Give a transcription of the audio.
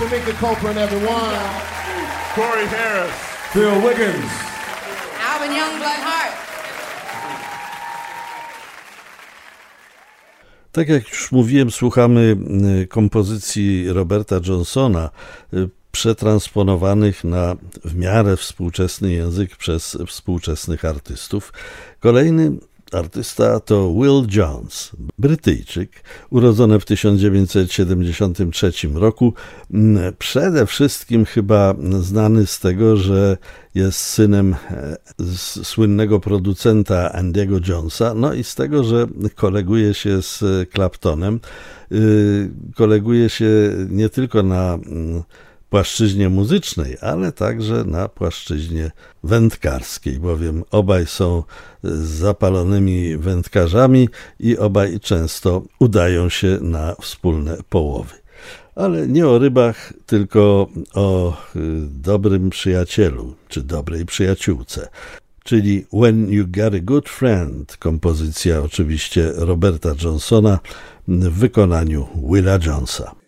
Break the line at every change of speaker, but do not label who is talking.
Tamika Copeland, everyone.
Corey Harris.
Phil Wiggins.
Alvin Youngblood Hart.
Tak jak już mówiłem, słuchamy kompozycji Roberta Johnsona, przetransponowanych na w miarę współczesny język przez współczesnych artystów. Kolejny artysta to Will Jones, Brytyjczyk, urodzony w 1973 roku. Przede wszystkim chyba znany z tego, że jest synem słynnego producenta Andy'ego Jonesa, no i z tego, że koleguje się z Claptonem. Koleguje się nie tylko na płaszczyźnie muzycznej, ale także na płaszczyźnie wędkarskiej, bowiem obaj są zapalonymi wędkarzami i obaj często udają się na wspólne połowy. Ale nie o rybach, tylko o dobrym przyjacielu, czy dobrej przyjaciółce, czyli When You Got a Good Friend, kompozycja oczywiście Roberta Johnsona w wykonaniu Willa Jonesa.